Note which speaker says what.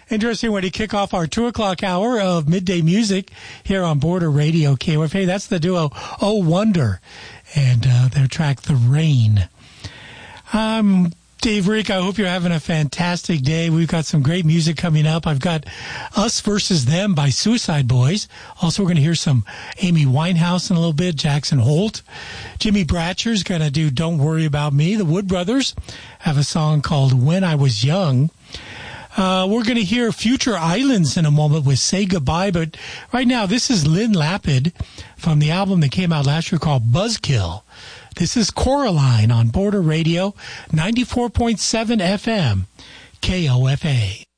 Speaker 1: Interesting way to kick off our 2 o'clock hour of midday music here on Border Radio KOFA. That's the duo Oh Wonder and their track The Rain. Dave Rick, I hope you're having a fantastic day. We've got some great music coming up. I've got Us Versus Them by Suicide Boys. Also, we're going to hear some Amy Winehouse in a little bit, Jackson Holt. Jimmy Bratcher's going to do Don't Worry About Me. The Wood Brothers have a song called When I Was Young. We're going to hear Future Islands in a moment with Say Goodbye, but right now this is Lynn Lapid from the album that came out last year called Buzzkill. This is Coraline on Border Radio, 94.7 FM, KOFA.